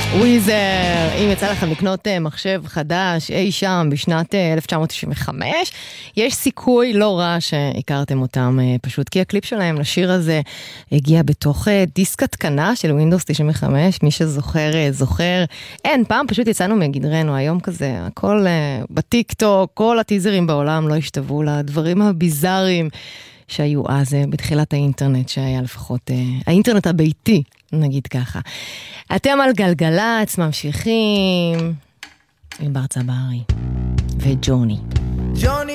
וויזר, אם יצא לכם לקנות מחשב חדש אי שם בשנת 1995, יש סיכוי לא רע שהכרתם אותם, פשוט כי הקליפ שלהם לשיר הזה הגיע בתוך דיסק התקנה של ווינדוס 95, מי שזוכר זוכר. אין, פעם פשוט יצאנו מגדרנו, היום כזה, הכל בטיק טוק, כל הטיזרים בעולם לא השתוו לדברים הביזאריים שהיו אז בתחילת האינטרנט, שהיה לפחות האינטרנט הביתי, נגיד ככה. אתם על גלגלץ, ממשיכים עם בר צברי וג'וני. ג'וני